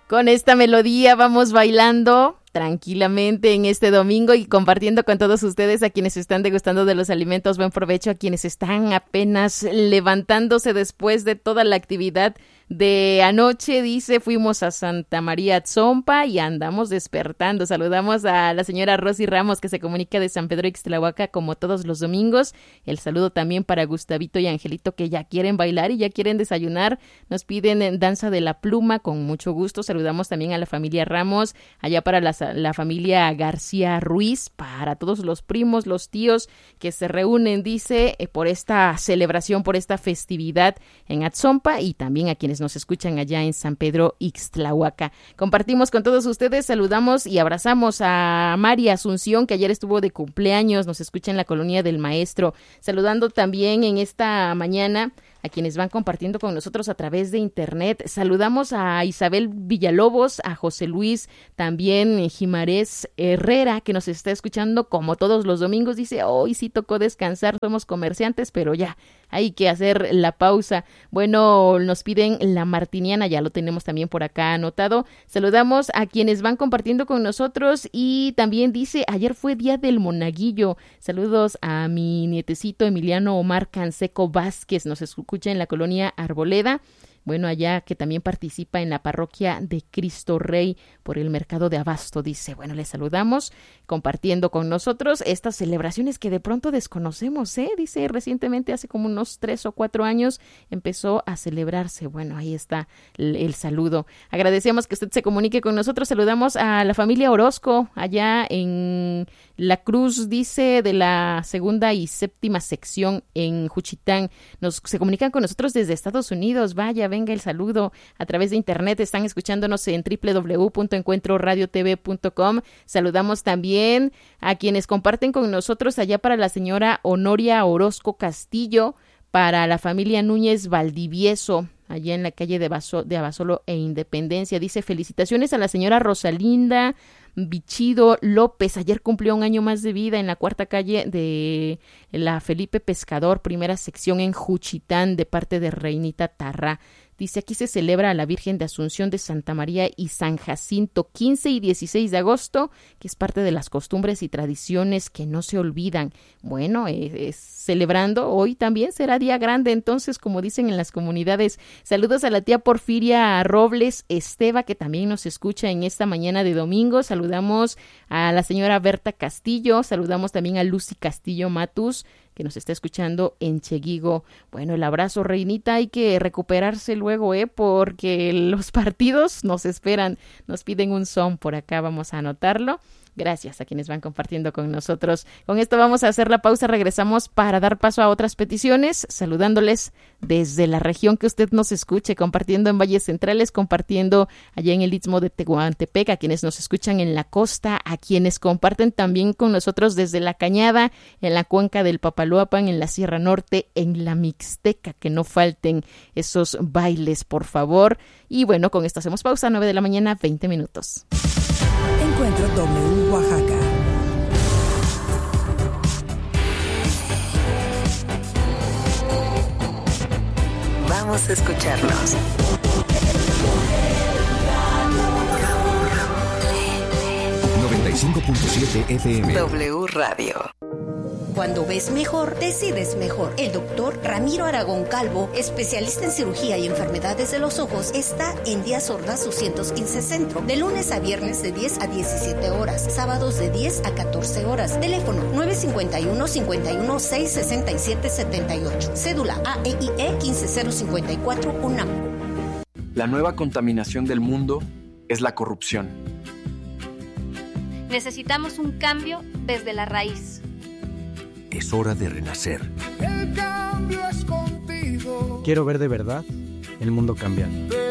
Con esta melodía vamos bailando tranquilamente en este domingo y compartiendo con todos ustedes, a quienes están degustando de los alimentos. Buen provecho a quienes están apenas levantándose después de toda la actividad de anoche. Dice, fuimos a Santa María Atzompa y andamos despertando. Saludamos a la señora Rosy Ramos, que se comunica de San Pedro Ixtlahuaca como todos los domingos. El saludo también para Gustavito y Angelito, que ya quieren bailar y ya quieren desayunar. Nos piden danza de la pluma, con mucho gusto. Saludamos también a la familia Ramos, allá para la familia García Ruiz, para todos los primos, los tíos que se reúnen, dice, por esta celebración, por esta festividad en Atzompa, y también a quienes nos escuchan allá en San Pedro Ixtlahuaca. Compartimos con todos ustedes, saludamos y abrazamos a María Asunción, que ayer estuvo de cumpleaños, nos escucha en la Colonia del Maestro. Saludando también en esta mañana a quienes van compartiendo con nosotros a través de internet. Saludamos a Isabel Villalobos, a José Luis, también Jimarés Herrera, que nos está escuchando como todos los domingos. Dice, hoy sí tocó descansar, somos comerciantes, pero ya hay que hacer la pausa. Bueno, nos piden la martiniana, ya lo tenemos también por acá anotado. Saludamos a quienes van compartiendo con nosotros y también dice, ayer fue Día del Monaguillo. Saludos a mi nietecito Emiliano Omar Canseco Vázquez, nos escucha en la Colonia Arboleda. Bueno, allá que también participa en la parroquia de Cristo Rey por el mercado de Abasto, dice. Bueno, les saludamos compartiendo con nosotros estas celebraciones que de pronto desconocemos, dice, recientemente, hace como unos 3 o 4 años empezó a celebrarse. Bueno, ahí está el saludo. Agradecemos que usted se comunique con nosotros. Saludamos a la familia Orozco allá en La Cruz, dice, de la 2ª y 7ª sección en Juchitán. Se comunican con nosotros desde Estados Unidos. Vaya, venga el saludo a través de internet. Están escuchándonos en www.encuentroradiotv.com. Saludamos también a quienes comparten con nosotros allá para la señora Honoria Orozco Castillo, para la familia Núñez Valdivieso, allá en la calle de Abasolo e Independencia. Dice, felicitaciones a la señora Rosalinda Bichido López. Ayer cumplió un año más de vida en la 4ª calle de la Felipe Pescador, 1ª sección en Juchitán, de parte de Reinita Tarra. Dice, aquí se celebra a la Virgen de Asunción de Santa María y San Jacinto, 15 y 16 de agosto, que es parte de las costumbres y tradiciones que no se olvidan. Bueno, celebrando, hoy también será día grande, entonces, como dicen en las comunidades. Saludos a la tía Porfiria Robles Esteva, que también nos escucha en esta mañana de domingo. Saludamos a la señora Berta Castillo, saludamos también a Lucy Castillo Matus, que nos está escuchando en Cheguigo. Bueno, el abrazo, Reinita, hay que recuperarse luego, porque los partidos nos esperan, nos piden un son por acá, vamos a anotarlo. Gracias a quienes van compartiendo con nosotros. Con esto vamos a hacer la pausa, regresamos para dar paso a otras peticiones, saludándoles desde la región que usted nos escuche, compartiendo en Valles Centrales, compartiendo allá en el Istmo de Tehuantepec, a quienes nos escuchan en la costa, a quienes comparten también con nosotros desde la Cañada, en la cuenca del Papaloapan, en la Sierra Norte, en la Mixteca, que no falten esos bailes, por favor. Y bueno, con esto hacemos pausa, 9 de la mañana, 20 minutos. Encuentro W Oaxaca. Vamos a escucharnos. 95.7 FM. W Radio. Cuando ves mejor, decides mejor. El doctor Ramiro Aragón Calvo, especialista en cirugía y enfermedades de los ojos, está en Díaz Ordaz 215 Centro, de lunes a viernes de 10 a 17 horas, sábados de 10 a 14 horas. Teléfono 951-51-667-78. Cédula AEIE 15054 UNAM. La nueva contaminación del mundo es la corrupción. Necesitamos un cambio desde la raíz. Es hora de renacer. El cambio es contigo. Quiero ver de verdad el mundo cambiar.